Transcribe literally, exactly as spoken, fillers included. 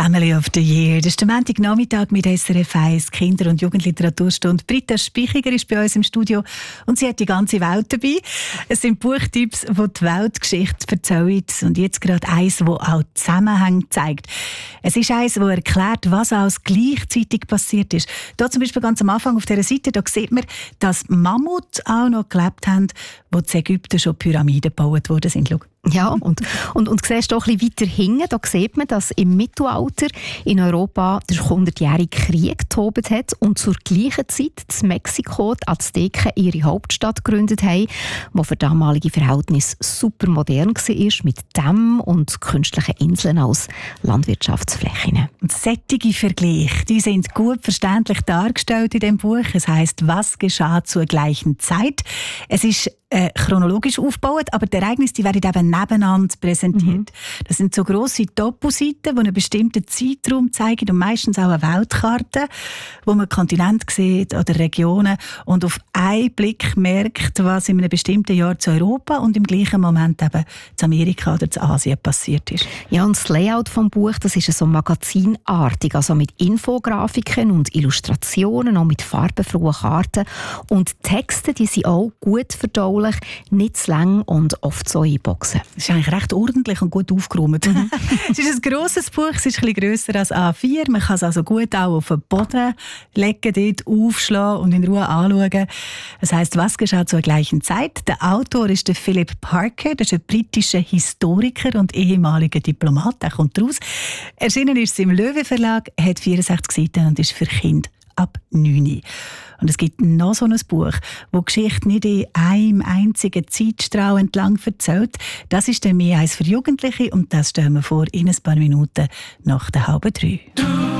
Family of the Year. Das ist der Montagnachmittag mit S R F eins Kinder- und Jugendliteraturstunde. Britta Spichiger ist bei uns im Studio und sie hat die ganze Welt dabei. Es sind Buchtipps, die die Weltgeschichte erzählen und jetzt gerade eins, das auch Zusammenhänge zeigt. Es ist eins, das erklärt, was alles gleichzeitig passiert ist. Hier zum Beispiel ganz am Anfang auf dieser Seite, da sieht man, dass Mammuts auch noch gelebt haben, wo in Ägypten schon Pyramiden gebaut worden sind. Schau. Ja, und, und, und siehst du auch ein bisschen weiter hinten, da sieht man, dass im Mittelalter in Europa der hundertjährige Krieg getobt hat und zur gleichen Zeit in Mexiko die Azteken ihre Hauptstadt gegründet haben, die für damalige Verhältnisse super modern war, mit Dämmen und künstlichen Inseln als Landwirtschaftsflächen. Und solche Vergleiche, die sind gut verständlich dargestellt in dem Buch. Es heisst, was geschah zur gleichen Zeit. Es ist äh, chronologisch aufgebaut, aber die Ereignisse die werden eben nebeneinander präsentiert. Mhm. Das sind so grosse Toposeiten, die einen bestimmten Zeitraum zeigen und meistens auch eine Weltkarte, wo man Kontinente sieht oder Regionen und auf einen Blick merkt, was in einem bestimmten Jahr zu Europa und im gleichen Moment eben zu Amerika oder zu Asien passiert ist. Ja, und das Layout vom Buch, das ist so magazinartig, also mit Infografiken und Illustrationen, auch mit farbenfrohen Karten. Und die Texte, die sind auch gut verdaulich, nicht zu lang und oft so in Boxen. Es ist eigentlich recht ordentlich und gut aufgeräumt. Mhm. Es ist ein grosses Buch, es ist ein bisschen grösser als A vier. Man kann es also gut auch auf den Boden legen, dort aufschlagen und in Ruhe anschauen. Es heisst, was geschah zur gleichen Zeit? Der Autor ist der Philip Parker, das ist ein britischer Historiker und ehemaliger Diplomat. Der kommt raus. Erschienen ist es im Löwe Verlag, hat vierundsechzig Seiten und ist für Kinder ab neun. Und es gibt noch so ein Buch, das die Geschichte nicht in einem einzigen Zeitstrahl entlang erzählt. Das ist dann mehr eins für Jugendliche und das stellen wir vor in ein paar Minuten nach der halben drei.